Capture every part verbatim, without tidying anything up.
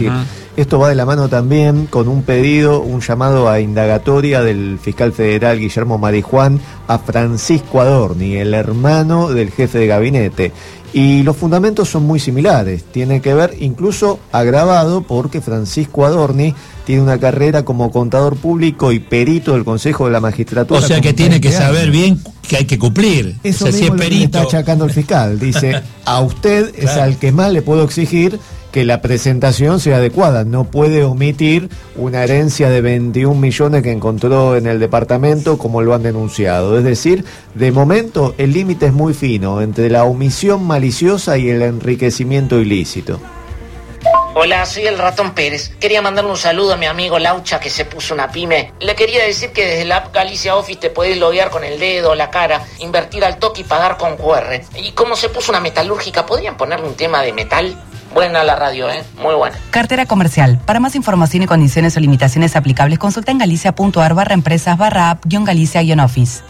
decir, Ajá. esto va de la mano también con un pedido, un llamado a indagatoria del fiscal federal Guillermo Marijuán a Francisco Adorni, el hermano del jefe de gabinete. Y los fundamentos son muy similares, tiene que ver incluso agravado porque Francisco Adorni tiene una carrera como contador público y perito del Consejo de la Magistratura. O sea que tiene que saber bien que hay que cumplir. Eso o sea, si mismo es lo que le perito. está achacando el fiscal. Dice, a usted es Claro. al que más le puedo exigir que la presentación sea adecuada. No puede omitir una herencia de veintiún millones que encontró en el departamento como lo han denunciado. Es decir, de momento el límite es muy fino entre la omisión maliciosa y el enriquecimiento ilícito. Hola, soy el Ratón Pérez. Quería mandarle un saludo a mi amigo Laucha que se puso una pyme. Le quería decir que desde la app Galicia Office te podés loguear con el dedo, la cara, invertir al toque y pagar con Q R. Y como se puso una metalúrgica, ¿podrían ponerle un tema de metal? Buena la radio, ¿eh? Muy buena. Cartera comercial. Para más información y condiciones o limitaciones aplicables, consulta en galicia.ar barra empresas barra app guión galicia guión office.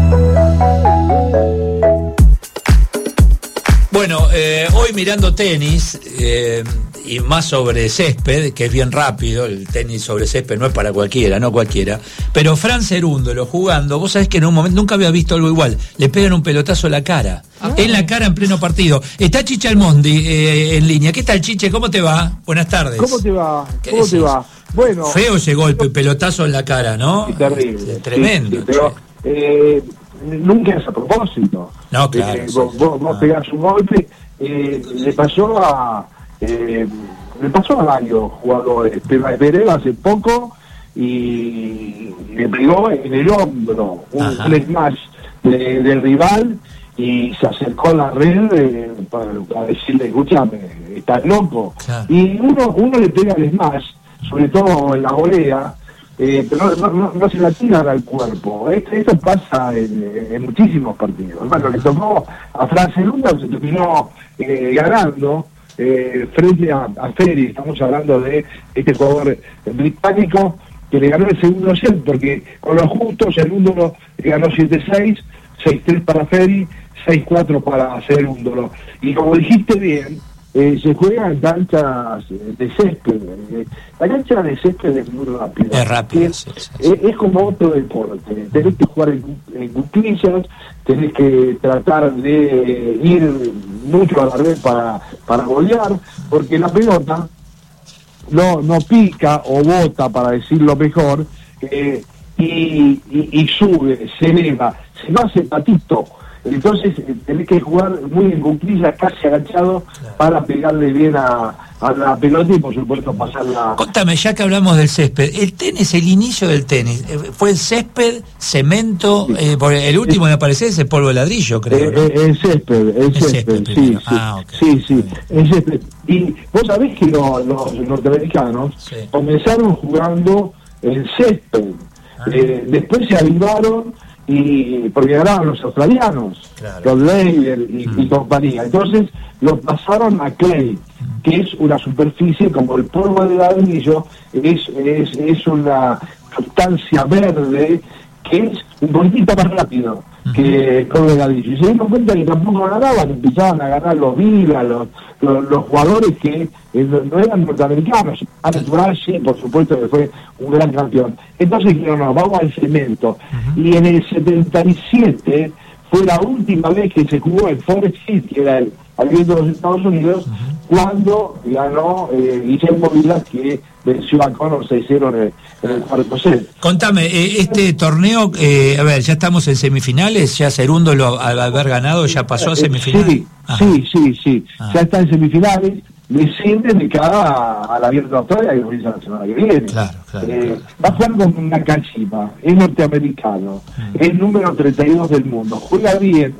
Bueno, eh, hoy mirando tenis, eh, y más sobre césped, que es bien rápido, el tenis sobre césped no es para cualquiera, no cualquiera, pero Fran Cerúndolo jugando, vos sabés que en un momento, nunca había visto algo igual, le pegan un pelotazo a la cara, ah. en la cara en pleno partido. Está Chiche Almondi eh, en línea. ¿Qué tal, Chiche? ¿Cómo te va? Buenas tardes. ¿Cómo te va? ¿Cómo decís? te va? Bueno. Feo ese golpe, pelotazo en la cara, ¿no? Es terrible. Tremendo. Sí, sí, pero eh, nunca es a propósito. No, claro. Eh, sí, vos sí. vos, vos Ah. pegás un golpe, eh, le pasó a... Eh, le pasó a varios jugadores. Pérez hace poco y le pegó en el hombro un, un smash de, del rival y se acercó a la red eh, para, para decirle, escúchame, estás loco. Claro. Y uno, uno le pega el smash, sobre todo en la volea, eh, pero no, no, no se la tiran al cuerpo. Esto, esto pasa en, en muchísimos partidos. Bueno, le tocó a Fran Cerúndolo, se terminó eh, ganando eh, frente a, a Ferry. Estamos hablando de este jugador británico que le ganó el segundo set, porque con los justos Cerúndolo le ganó siete seis, seis tres para Ferry, seis cuatro para Cerúndolo. Y como dijiste bien, Eh, se juega en canchas de césped. Eh, la cancha de césped es muy rápida. Es rápida, es, sí, sí, sí. es, es como otro deporte. Tenés que jugar en, en cuclillas, tenés que tratar de ir mucho a la red para, para golear, porque la pelota no, no pica o bota, para decirlo mejor, eh, y, y, y sube, se eleva, se va hace patito. Entonces eh, tenés que jugar muy en cuclillas, casi agachado, claro, para pegarle bien a, a la pelota y por supuesto pasarla. Contame, ya que hablamos del césped, el tenis, el inicio del tenis, eh, ¿fue el césped, cemento? Sí. Eh, por el último en aparecer es el polvo de ladrillo, creo, ¿no? Eh, eh, el césped, el, el césped, césped sí, sí, ah, okay. sí, sí, el césped. Y vos sabés que lo, los norteamericanos sí. comenzaron jugando el césped, ah. eh, después se avivaron y porque ganaban los australianos, claro, los Leider y, mm. y compañía. Entonces lo pasaron a clay, mm. que es una superficie como el polvo de ladrillo, es, es, es una sustancia verde que es un poquitito más rápido mm. que el polvo de ladrillo. Y se dieron cuenta que tampoco ganaban, empezaban a ganar los Vila, los, los, los jugadores que eh, no eran norteamericanos. A natural sí, por supuesto que fue un gran campeón. Entonces dijeron, no, vamos al cemento. Uh-huh. Y en el setenta y siete fue la última vez que se jugó el Forest Hill, que era el abierto de los Estados Unidos, uh-huh, cuando ganó eh, Guillermo Vilas, que venció a Conor seis cero en el, en el cuarto set. Contame, eh, este torneo, eh, a ver, ya estamos en semifinales, ya Cerúndolo al haber ganado ya pasó a semifinales. Sí, sí, sí, sí, ah. ya está en semifinales. Desciende de cara al abierto de Australia, que comienza la semana que viene. Claro, claro, eh, claro. Va a jugar con Nakashima, es norteamericano, mm. es número treinta y dos del mundo, juega bien,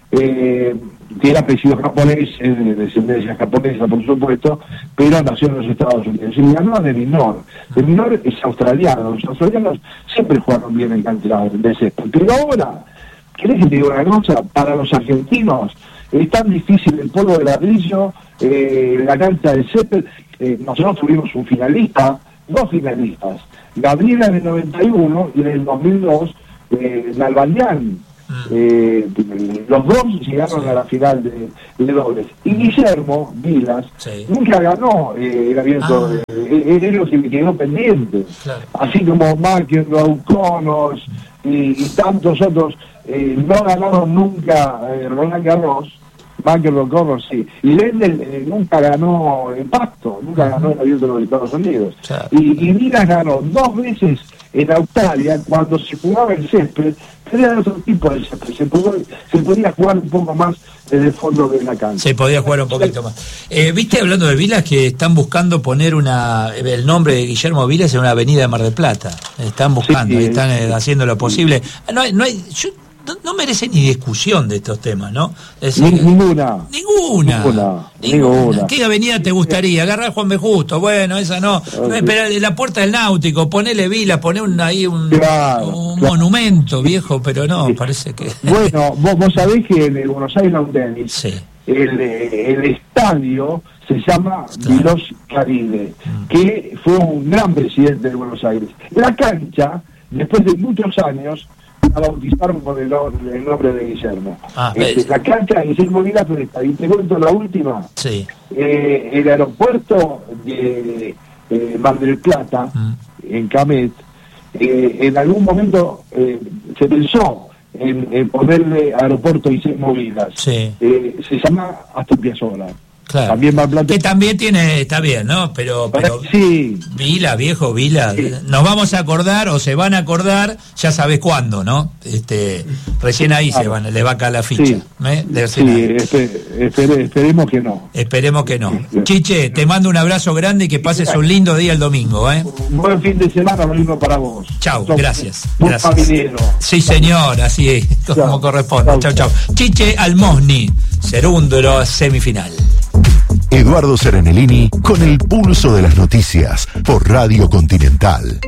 eh, tiene apellido japonés, es de descendencia japonesa, por supuesto, pero nació en los Estados Unidos. Y ganó de Minor. De Minor es australiano, los australianos siempre jugaron bien en cantidad de césped. Pero ahora, ¿querés que te diga una cosa? Para los argentinos es tan difícil el polvo de ladrillo, eh, la cancha de césped. Eh, nosotros tuvimos un finalista, dos finalistas, Gabriela en el noventa y uno y en el dos mil dos, eh, Nalbandián, Eh, los dos llegaron sí. a la final de, de dobles. Y Guillermo Vilas sí. nunca ganó eh, el abierto, ah. eh, es lo que me quedó pendiente. Claro. Así como McEnroe, Connors y, y tantos otros eh, no ganaron nunca eh, Roland Garros. McEnroe, Connors sí. Y Lendl eh, nunca ganó el Pasto, nunca ganó el abierto de los Estados Unidos. Claro. Y, y Vilas ganó dos veces en Australia cuando se jugaba el césped, pero era otro tipo de césped, se, pudo, se podía jugar un poco más desde el fondo de la cancha. Se podía jugar un poquito más. Eh, Viste, hablando de Vilas, que están buscando poner una el nombre de Guillermo Vilas en una avenida de Mar del Plata. Están buscando, sí, están eh, haciendo lo posible. No hay, no hay, yo, No, no merece ni discusión de estos temas, ¿no? Es decir, ninguna, ninguna. Ninguna. Ninguna. ¿Qué avenida te gustaría? Agarrar Juan B. Justo, bueno, esa no. no espera, la Puerta del Náutico, ponele Vila, poné un, ahí un, claro, un claro. monumento viejo, pero no, sí. parece que... Bueno, vos, vos sabés que en el Buenos Aires Lawn Tennis, sí. el, el estadio se llama Vilos Caribe, mm. que fue un gran presidente de Buenos Aires. La cancha, después de muchos años, a bautizaron con el, el nombre de Guillermo. Ah, este, la cancha de Guillermo Vilas Presta. Y te cuento la última. Sí. Eh, el aeropuerto de eh, Mar del Plata, mm. en Camet, eh, en algún momento eh, se pensó en, en ponerle aeropuerto Guillermo Vilas. Sí. Eh, se llama Astor Piazzolla. Claro. También Mar Plata. Que también tiene, está bien, ¿no? Pero, pero sí. Vila, viejo Vila, sí. nos vamos a acordar o se van a acordar, ya sabes cuándo, ¿no? Este, recién ahí claro. se van, le va a caer la ficha. Sí, ¿eh? sí esper, esper, esperemos que no. Esperemos que no. Chiche, te mando un abrazo grande y que pases un lindo día el domingo, ¿eh? Un buen fin de semana, lo mismo para vos. Chau, Chau. gracias. Muy gracias. familiero. Sí, señor, así es, como chau. corresponde. Chau, chau. Chiche Almosni, Cerúndolo, semifinal. Eduardo Serenellini con el pulso de las noticias por Radio Continental.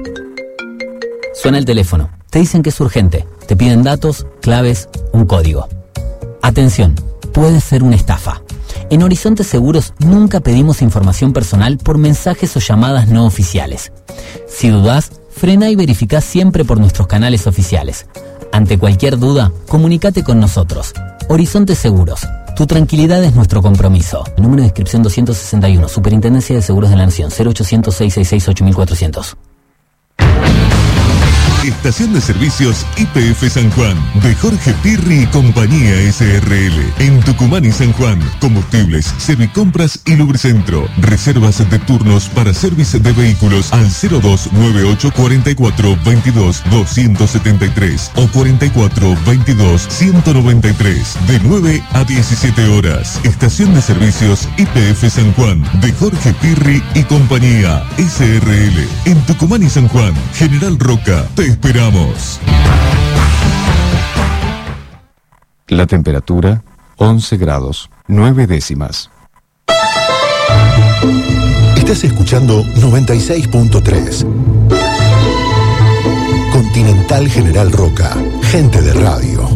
Suena el teléfono. Te dicen que es urgente. Te piden datos, claves, un código. Atención, puede ser una estafa. En Horizonte Seguros nunca pedimos información personal por mensajes o llamadas no oficiales. Si dudás, frena y verificá siempre por nuestros canales oficiales. Ante cualquier duda, comunícate con nosotros. Horizonte Seguros. Tu tranquilidad es nuestro compromiso. Número de inscripción doscientos sesenta y uno, Superintendencia de Seguros de la Nación, cero ochocientos, seiscientos sesenta y seis, ocho mil cuatrocientos. Estación de Servicios Y P F San Juan, de Jorge Pirri y Compañía S R L. En Tucumán y San Juan, combustibles, servicompras y lubricentro. Reservas de turnos para servicio de vehículos al cero dos nueve ocho cuatro cuatro veintidós doscientos setenta y tres o cuarenta y cuatro veintidós ciento noventa y tres, de nueve a diecisiete horas. Estación de Servicios Y P F San Juan, de Jorge Pirri y Compañía S R L. En Tucumán y San Juan, General Roca, te esperamos. La temperatura, once grados, nueve décimas. Estás escuchando noventa y seis punto tres. Continental General Roca, gente de radio.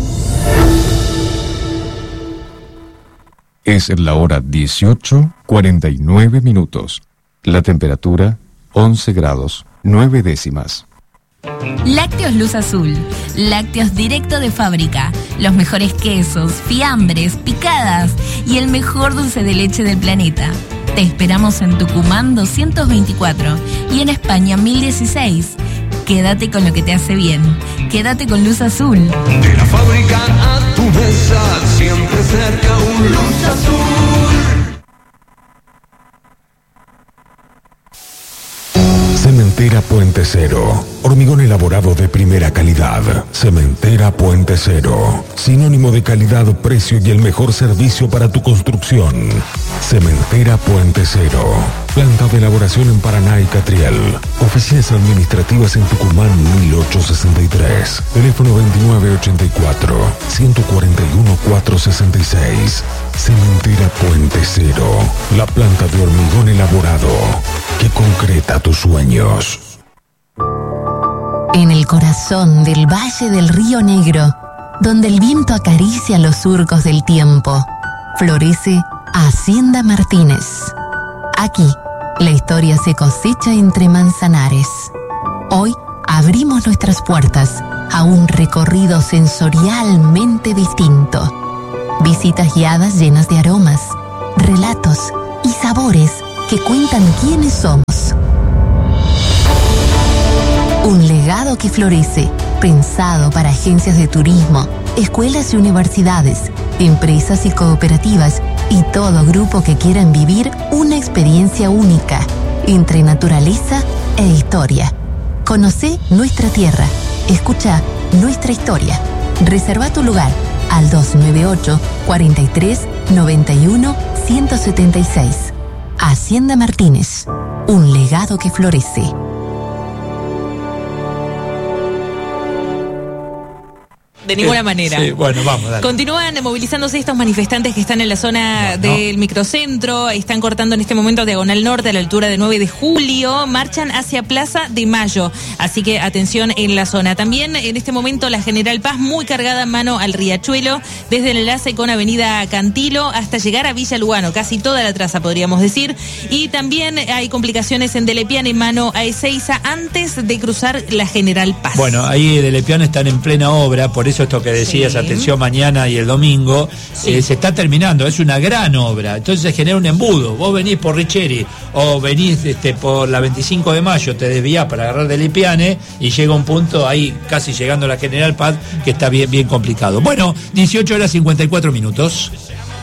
Es la hora dieciocho, cuarenta y nueve minutos. La temperatura, once grados, nueve décimas. Lácteos Luz Azul, lácteos directo de fábrica, los mejores quesos, fiambres, picadas y el mejor dulce de leche del planeta. Te esperamos en Tucumán doscientos veinticuatro y en España mil dieciséis. Quédate con lo que te hace bien. Quédate con Luz Azul. De la fábrica a tu mesa, siempre cerca un Luz Azul. Cementera Puente Cero. Hormigón elaborado de primera calidad. Cementera Puente Cero. Sinónimo de calidad, precio y el mejor servicio para tu construcción. Cementera Puente Cero. Planta de elaboración en Paraná y Catriel. Oficinas administrativas en Tucumán mil ochocientos sesenta y tres. Teléfono veintinueve ochenta y cuatro, ciento cuarenta y uno, cuatrocientos sesenta y seis. Cementera Puente Cero. La planta de hormigón elaborado que concreta tus sueños. En el corazón del Valle del Río Negro, donde el viento acaricia los surcos del tiempo, florece Hacienda Martínez. Aquí, la historia se cosecha entre manzanares. Hoy abrimos nuestras puertas a un recorrido sensorialmente distinto. Visitas guiadas llenas de aromas, relatos y sabores que cuentan quiénes somos. Un legado que florece, pensado para agencias de turismo, escuelas y universidades, empresas y cooperativas y todo grupo que quieran vivir una experiencia única entre naturaleza e historia. Conocé nuestra tierra, escucha nuestra historia. Reserva tu lugar al dos nueve ocho, cuatro tres, nueve uno, uno siete seis. Hacienda Martínez, un legado que florece. De ninguna manera. Sí, bueno, vamos, dale. Continúan movilizándose estos manifestantes que están en la zona bueno. del microcentro, están cortando en este momento Diagonal Norte a la altura de nueve de julio, marchan hacia Plaza de Mayo, así que atención en la zona. También en este momento la General Paz muy cargada mano al Riachuelo, desde el enlace con Avenida Cantilo hasta llegar a Villa Lugano, casi toda la traza podríamos decir, y también hay complicaciones en Delepiane en mano a Ezeiza antes de cruzar la General Paz. Bueno, ahí Delepiane están en plena obra, por eso esto que decías, sí. Atención mañana y el domingo, sí. eh, se está terminando, es una gran obra, entonces se genera un embudo. Vos venís por Richeri o venís este, por la veinticinco de mayo, te desviás para agarrar Delepiane y llega un punto ahí casi llegando a la General Paz que está bien, bien complicado. Bueno, dieciocho horas cincuenta y cuatro minutos.